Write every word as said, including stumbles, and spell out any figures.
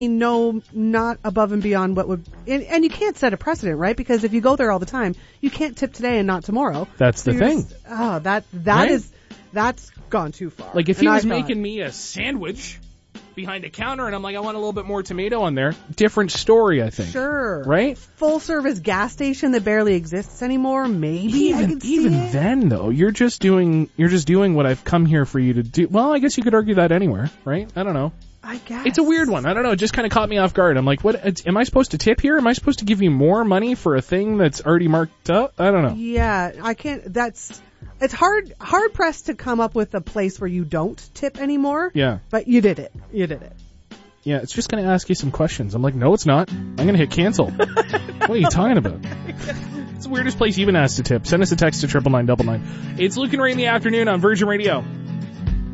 No, not above and beyond what would, and, and you can't set a precedent, right? Because if you go there all the time, you can't tip today and not tomorrow. That's so the thing. Just, oh, that that right? is that's gone too far. Like if and he was I making thought, me a sandwich behind a counter and I'm like, I want a little bit more tomato on there, different story, I think. Sure. Right? Full service gas station that barely exists anymore, maybe even, I could see even it. then though, you're just doing you're just doing what I've come here for you to do. Well, I guess you could argue that anywhere, right? I don't know. I guess. It's a weird one. I don't know. It just kind of caught me off guard. I'm like, what? It's, am I supposed to tip here? Am I supposed to give you more money for a thing that's already marked up? I don't know. Yeah, I can't. That's it's hard hard pressed to come up with a place where you don't tip anymore. Yeah. But you did it. You did it. Yeah, it's just going to ask you some questions. I'm like, no, it's not. I'm going to hit cancel. What are you talking about? It's the weirdest place you've been asked to tip. Send us a text to triple nine double nine. It's Luke and Ray in the afternoon on Virgin Radio.